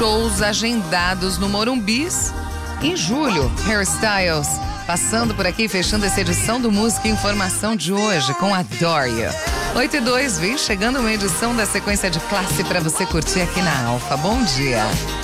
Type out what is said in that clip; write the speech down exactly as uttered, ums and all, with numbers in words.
shows agendados no Morumbis em julho. Hairstyles passando por aqui, fechando essa edição do Música e Informação de hoje com a Doria. oito e dois, vem chegando uma edição da sequência de classe para você curtir aqui na Alfa. Bom dia.